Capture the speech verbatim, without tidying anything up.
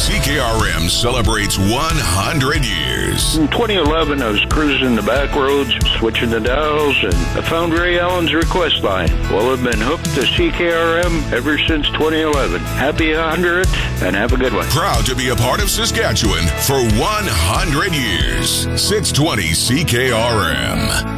C K R M celebrates one hundred years. In twenty eleven, I was cruising the back roads, switching the dials, and I found Ray Allen's request line. Well, I've been hooked to C K R M ever since twenty eleven. Happy one hundredth, and have a good one. Proud to be a part of Saskatchewan for one hundred years. six twenty C K R M.